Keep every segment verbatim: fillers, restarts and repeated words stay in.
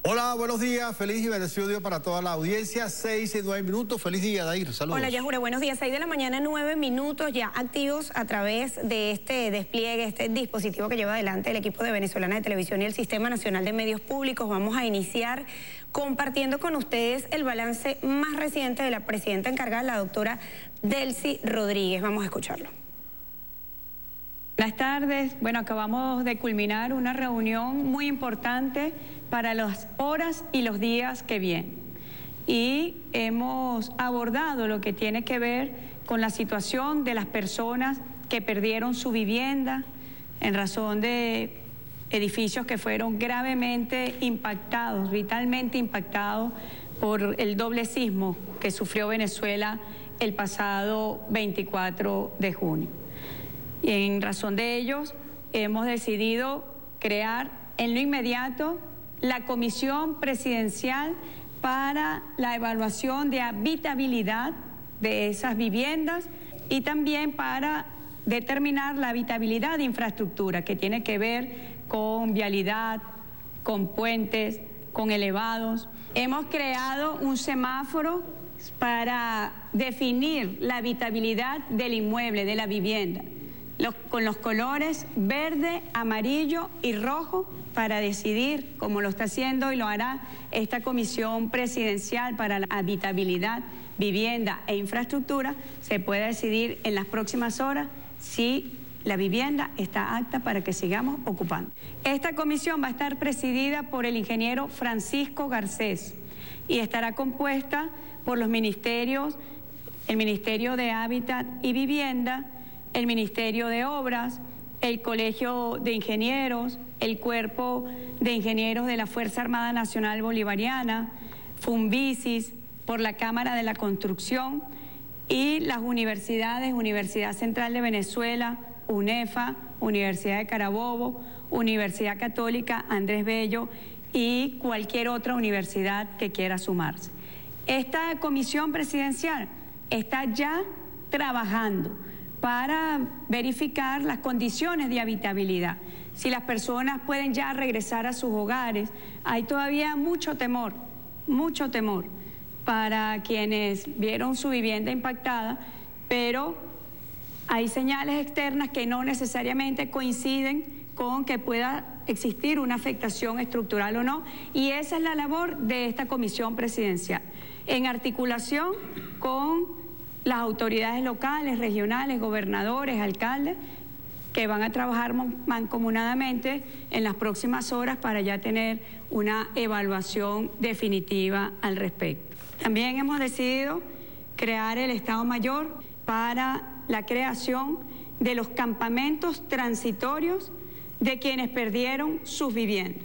Hola, buenos días, feliz y bendecido día para toda la audiencia, seis y nueve minutos, feliz día, Dair, saludos. Hola, Yajure, buenos días, seis de la mañana, nueve minutos ya activos a través de este despliegue, este dispositivo que lleva adelante el equipo de Venezolana de Televisión y el Sistema Nacional de Medios Públicos. Vamos a iniciar compartiendo con ustedes el balance más reciente de la presidenta encargada, la doctora Delcy Rodríguez. Vamos a escucharlo. Buenas tardes. Bueno, acabamos de culminar una reunión muy importante para las horas y los días que vienen. Y hemos abordado lo que tiene que ver con la situación de las personas que perdieron su vivienda en razón de edificios que fueron gravemente impactados, vitalmente impactados por el doble sismo que sufrió Venezuela el pasado veinticuatro de junio. Y en razón de ellos hemos decidido crear en lo inmediato la Comisión Presidencial para la evaluación de habitabilidad de esas viviendas y también para determinar la habitabilidad de infraestructura que tiene que ver con vialidad, con puentes, con elevados. Hemos creado un semáforo para definir la habitabilidad del inmueble, de la vivienda, Los, con los colores verde, amarillo y rojo para decidir, como lo está haciendo y lo hará esta Comisión Presidencial para la Habitabilidad, Vivienda e Infraestructura, se puede decidir en las próximas horas si la vivienda está apta para que sigamos ocupando. Esta comisión va a estar presidida por el ingeniero Francisco Garcés y estará compuesta por los ministerios, el Ministerio de Hábitat y Vivienda, el Ministerio de Obras, el Colegio de Ingenieros, el Cuerpo de Ingenieros de la Fuerza Armada Nacional Bolivariana, Funvisis, por la Cámara de la Construcción y las universidades, Universidad Central de Venezuela, UNEFA, Universidad de Carabobo, Universidad Católica Andrés Bello y cualquier otra universidad que quiera sumarse. Esta comisión presidencial está ya trabajando para verificar las condiciones de habitabilidad. Si las personas pueden ya regresar a sus hogares, hay todavía mucho temor, mucho temor para quienes vieron su vivienda impactada, pero hay señales externas que no necesariamente coinciden con que pueda existir una afectación estructural o no, y esa es la labor de esta comisión presidencial, en articulación con las autoridades locales, regionales, gobernadores, alcaldes, que van a trabajar mancomunadamente en las próximas horas para ya tener una evaluación definitiva al respecto. También hemos decidido crear el Estado Mayor para la creación de los campamentos transitorios de quienes perdieron sus viviendas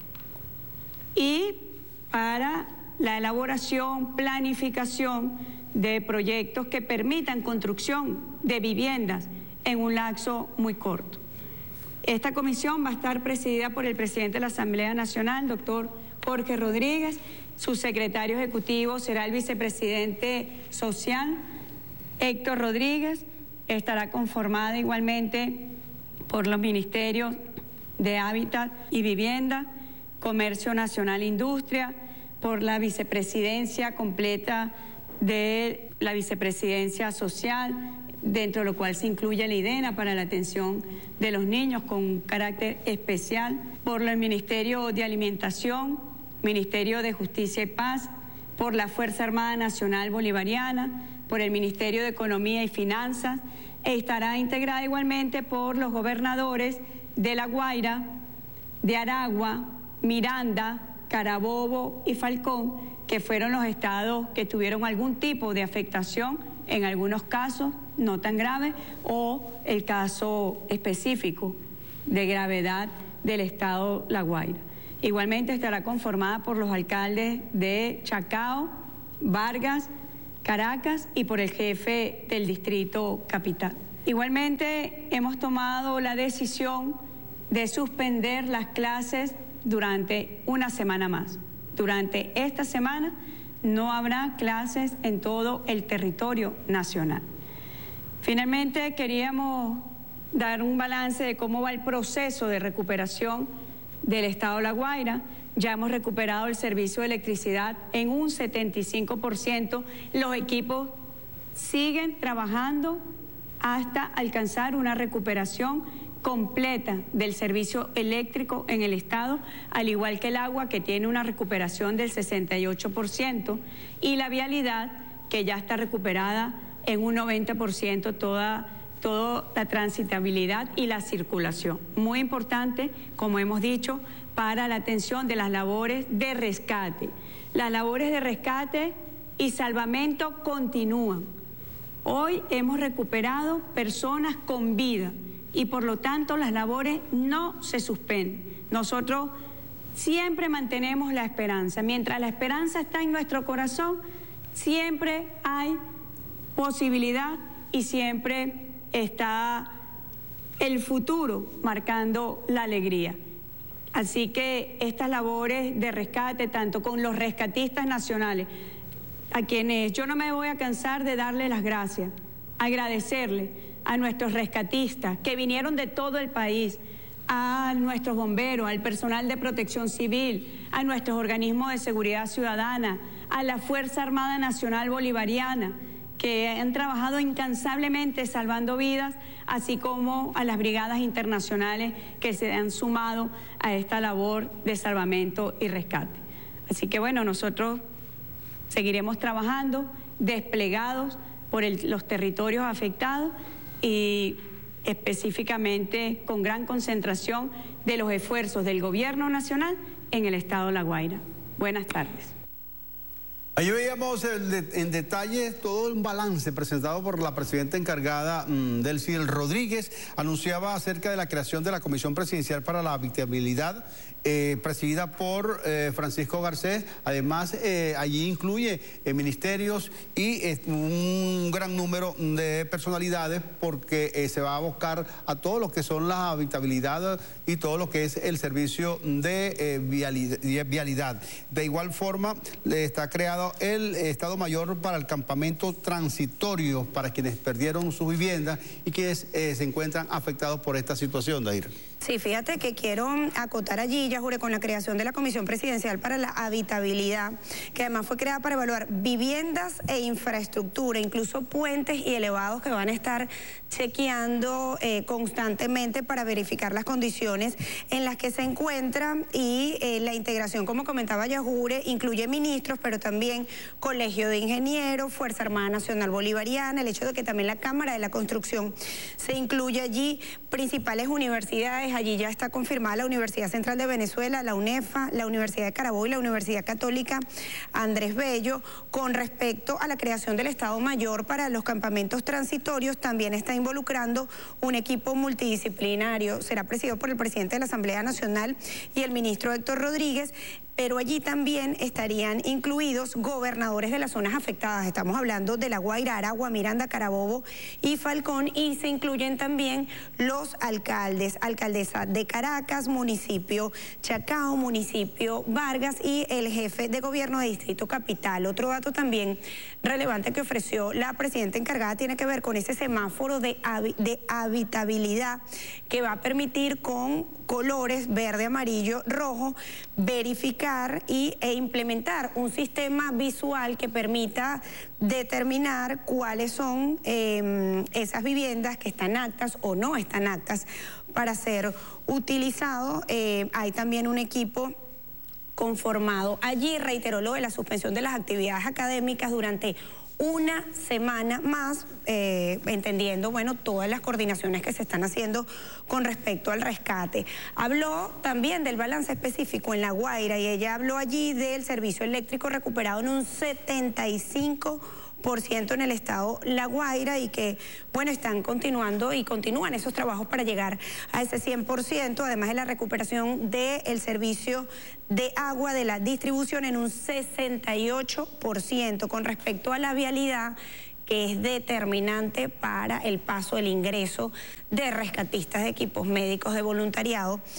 y para la elaboración, planificación de proyectos que permitan construcción de viviendas en un lapso muy corto. Esta comisión va a estar presidida por el presidente de la Asamblea Nacional, doctor Jorge Rodríguez. Su secretario ejecutivo será el vicepresidente social, Héctor Rodríguez. Estará conformada igualmente por los ministerios de Hábitat y Vivienda, Comercio Nacional e Industria, por la vicepresidencia completa de la vicepresidencia social, dentro de lo cual se incluye la IDENA para la atención de los niños con carácter especial, por el Ministerio de Alimentación, Ministerio de Justicia y Paz, por la Fuerza Armada Nacional Bolivariana, por el Ministerio de Economía y Finanzas, e estará integrada igualmente por los gobernadores de La Guaira, de Aragua, Miranda, Carabobo y Falcón, que fueron los estados que tuvieron algún tipo de afectación, en algunos casos no tan grave, o el caso específico de gravedad del estado La Guaira. Igualmente estará conformada por los alcaldes de Chacao, Vargas, Caracas y por el jefe del distrito capital. Igualmente hemos tomado la decisión de suspender las clases durante una semana más. Durante esta semana no habrá clases en todo el territorio nacional. Finalmente queríamos dar un balance de cómo va el proceso de recuperación del estado de La Guaira. Ya hemos recuperado el servicio de electricidad en un setenta y cinco por ciento. Los equipos siguen trabajando hasta alcanzar una recuperación completa del servicio eléctrico en el estado, al igual que el agua, que tiene una recuperación del sesenta y ocho por ciento, y la vialidad, que ya está recuperada en un noventa por ciento, toda, toda la transitabilidad y la circulación. Muy importante, como hemos dicho, para la atención de las labores de rescate. Las labores de rescate y salvamento continúan. Hoy hemos recuperado personas con vida y por lo tanto las labores no se suspenden. Nosotros siempre mantenemos la esperanza. Mientras la esperanza está en nuestro corazón, siempre hay posibilidad y siempre está el futuro marcando la alegría. Así que estas labores de rescate, tanto con los rescatistas nacionales, a quienes yo no me voy a cansar de darle las gracias, agradecerle a nuestros rescatistas que vinieron de todo el país, a nuestros bomberos, al personal de protección civil, a nuestros organismos de seguridad ciudadana, a la Fuerza Armada Nacional Bolivariana, que han trabajado incansablemente salvando vidas, así como a las brigadas internacionales que se han sumado a esta labor de salvamento y rescate. Así que bueno, nosotros seguiremos trabajando desplegados por el, los territorios afectados y específicamente con gran concentración de los esfuerzos del Gobierno Nacional en el estado de La Guaira. Buenas tardes. Allí veíamos el de, en detalle todo un balance presentado por la presidenta encargada, mmm, Delcy Rodríguez. Anunciaba acerca de la creación de la Comisión Presidencial para la Habitabilidad, eh, presidida por eh, Francisco Garcés. Además, eh, allí incluye eh, ministerios y eh, un gran número de personalidades, porque eh, se va a buscar a todo lo que son la habitabilidad y todo lo que es el servicio de eh, vialidad, vialidad. De igual forma, le está creado el Estado Mayor para el campamento transitorio para quienes perdieron su vivienda y quienes eh, se encuentran afectados por esta situación, Dair. Sí, fíjate que quiero acotar allí, Yajure, con la creación de la Comisión Presidencial para la Habitabilidad, que además fue creada para evaluar viviendas e infraestructura, incluso puentes y elevados que van a estar chequeando eh, constantemente para verificar las condiciones en las que se encuentran y eh, la integración, como comentaba Yajure, incluye ministros, pero también Colegio de Ingenieros, Fuerza Armada Nacional Bolivariana, el hecho de que también la Cámara de la Construcción se incluye allí, principales universidades. Allí ya está confirmada la Universidad Central de Venezuela, la UNEFA, la Universidad de Carabobo y la Universidad Católica Andrés Bello. Con respecto a la creación del Estado Mayor para los campamentos transitorios, también está involucrando un equipo multidisciplinario. Será presidido por el presidente de la Asamblea Nacional y el ministro Héctor Rodríguez, pero allí también estarían incluidos gobernadores de las zonas afectadas. Estamos hablando de La Guaira, Aragua, Miranda, Carabobo y Falcón, y se incluyen también los alcaldes, alcaldesa de Caracas, municipio Chacao, municipio Vargas y el jefe de gobierno de Distrito Capital. Otro dato también relevante que ofreció la presidenta encargada tiene que ver con ese semáforo de, habi- de habitabilidad que va a permitir con colores verde, amarillo, rojo, verificar y, e implementar un sistema visual que permita determinar cuáles son eh, esas viviendas que están aptas o no están aptas para ser utilizado. Eh, hay también un equipo conformado. Allí reiteró lo de la suspensión de las actividades académicas durante una semana más, eh, entendiendo, bueno, todas las coordinaciones que se están haciendo con respecto al rescate. Habló también del balance específico en La Guaira y ella habló allí del servicio eléctrico recuperado en un setenta y cinco por ciento en el estado La Guaira y que, bueno, están continuando y continúan esos trabajos para llegar a ese cien por ciento, además de la recuperación del servicio de agua de la distribución en un sesenta y ocho por ciento. Con respecto a la vialidad, que es determinante para el paso, el ingreso de rescatistas, de equipos médicos, de voluntariado,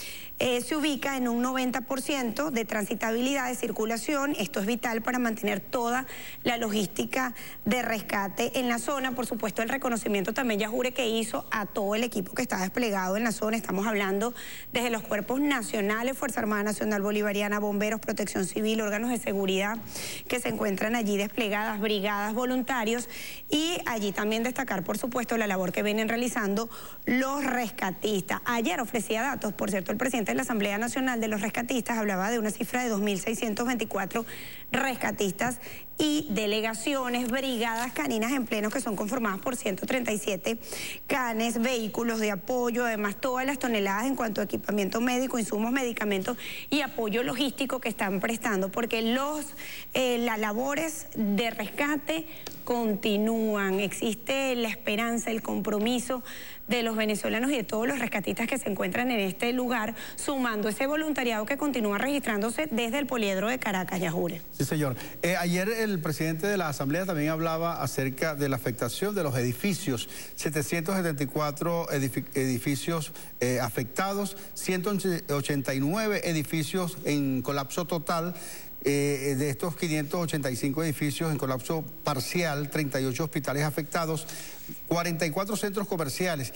eh, se ubica en un noventa por ciento de transitabilidad de circulación. Esto es vital para mantener toda la logística de rescate en la zona. Por supuesto, el reconocimiento también Yajure que hizo a todo el equipo que está desplegado en la zona. Estamos hablando desde los cuerpos nacionales, Fuerza Armada Nacional Bolivariana, bomberos, protección civil, órganos de seguridad que se encuentran allí desplegadas, brigadas, voluntarios, y allí también destacar, por supuesto, la labor que vienen realizando los rescatistas. Ayer ofrecía datos, por cierto, el presidente de la Asamblea Nacional de los Rescatistas hablaba de una cifra de dos mil seiscientos veinticuatro rescatistas y delegaciones, brigadas caninas en pleno que son conformadas por ciento treinta y siete canes, vehículos de apoyo, además todas las toneladas en cuanto a equipamiento médico, insumos, medicamentos y apoyo logístico que están prestando, porque los eh, las labores de rescate continúan. Existe la esperanza, el compromiso de los venezolanos y de todos los rescatistas que se encuentran en este lugar, sumando ese voluntariado que continúa registrándose desde el poliedro de Caracas, Yajure. Sí, señor. Eh, ayer el presidente de la Asamblea también hablaba acerca de la afectación de los edificios. setecientos setenta y cuatro edific edificios eh, afectados, ciento ochenta y nueve edificios en colapso total. Eh, de estos quinientos ochenta y cinco edificios en colapso parcial, treinta y ocho hospitales afectados, cuarenta y cuatro centros comerciales,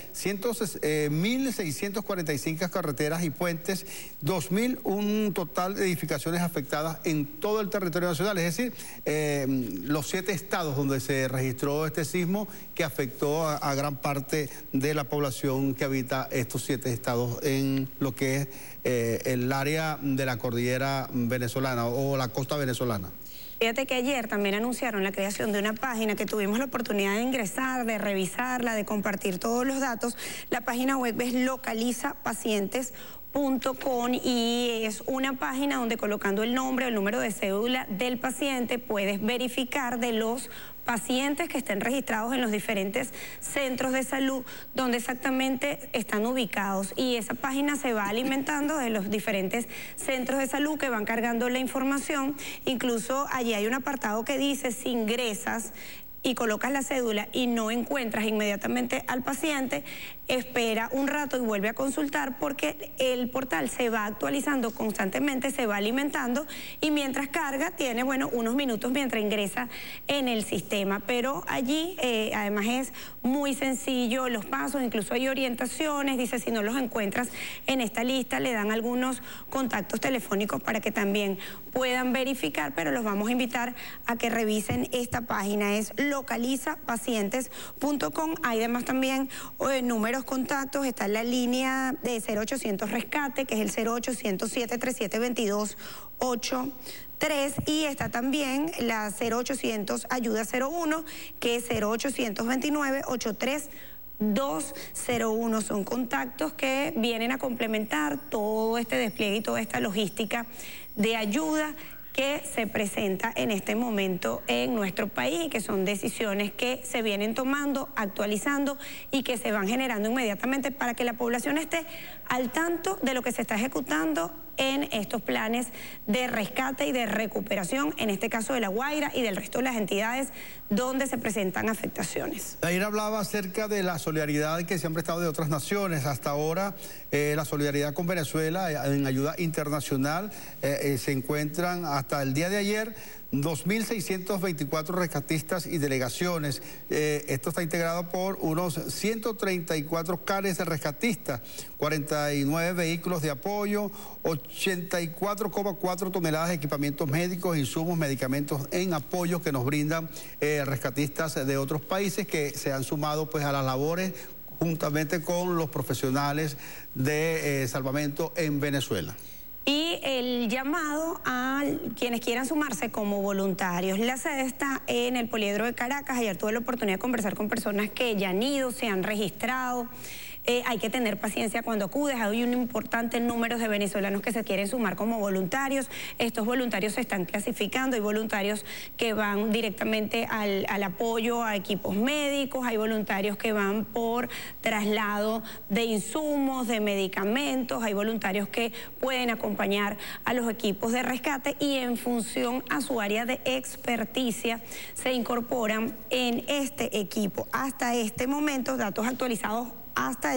mil seiscientos cuarenta y cinco carreteras y puentes, dos mil, un total de edificaciones afectadas en todo el territorio nacional, es decir, eh, los siete estados donde se registró este sismo que afectó a, a gran parte de la población que habita estos siete estados en lo que es eh, el área de la cordillera venezolana o la costa venezolana. Fíjate que ayer también anunciaron la creación de una página que tuvimos la oportunidad de ingresar, de revisarla, de compartir todos los datos. La página web es localiza pacientes punto com y es una página donde colocando el nombre, el número de cédula del paciente puedes verificar de los pacientes que estén registrados en los diferentes centros de salud donde exactamente están ubicados, y esa página se va alimentando de los diferentes centros de salud que van cargando la información. Incluso allí hay un apartado que dice: si ingresas y colocas la cédula y no encuentras inmediatamente al paciente, espera un rato y vuelve a consultar, porque el portal se va actualizando constantemente, se va alimentando, y mientras carga tiene, bueno, unos minutos mientras ingresa en el sistema. Pero allí eh, además es muy sencillo los pasos, incluso hay orientaciones, dice si no los encuentras en esta lista, le dan algunos contactos telefónicos para que también puedan verificar, pero los vamos a invitar a que revisen esta página, es localiza pacientes punto com. Hay además también eh, números, contactos, está la línea de cero ochocientos rescate, que es el cero ochocientos, siete tres siete, dos dos ocho tres, y está también la cero ochocientos ayuda cero uno, que es cero ochocientos veintinueve, ochenta y tres dos cero uno. Son contactos que vienen a complementar todo este despliegue y toda esta logística de ayuda que se presenta en este momento en nuestro país, y que son decisiones que se vienen tomando, actualizando y que se van generando inmediatamente para que la población esté al tanto de lo que se está ejecutando en estos planes de rescate y de recuperación, en este caso de La Guaira y del resto de las entidades donde se presentan afectaciones. Ayer hablaba acerca de la solidaridad que se han prestado de otras naciones. Hasta ahora eh, la solidaridad con Venezuela en ayuda internacional eh, eh, se encuentran hasta el día de ayer dos mil seiscientos veinticuatro rescatistas y delegaciones. Eh, esto está integrado por unos ciento treinta y cuatro canes de rescatistas, cuarenta y nueve vehículos de apoyo, ochenta y cuatro coma cuatro toneladas de equipamientos médicos, insumos, medicamentos en apoyo que nos brindan eh, rescatistas de otros países que se han sumado pues a las labores juntamente con los profesionales de eh, salvamento en Venezuela. Y el llamado a quienes quieran sumarse como voluntarios. La sede está en el Poliedro de Caracas. Ayer tuve la oportunidad de conversar con personas que ya han ido, se han registrado. Eh, hay que tener paciencia cuando acudes. Hay un importante número de venezolanos que se quieren sumar como voluntarios. Estos voluntarios se están clasificando. Hay voluntarios que van directamente al, al apoyo a equipos médicos. Hay voluntarios que van por traslado de insumos, de medicamentos. Hay voluntarios que pueden acompañar a los equipos de rescate, y en función a su área de experticia se incorporan en este equipo. Hasta este momento, datos actualizados hasta el